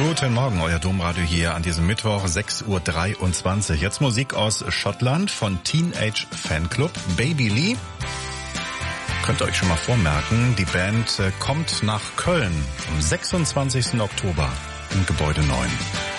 Guten Morgen, euer Domradio hier an diesem Mittwoch, 6:23 Uhr. Jetzt Musik aus Schottland von Teenage Fanclub, Baby Lee. Könnt ihr euch schon mal vormerken, die Band kommt nach Köln am 26. Oktober im Gebäude 9.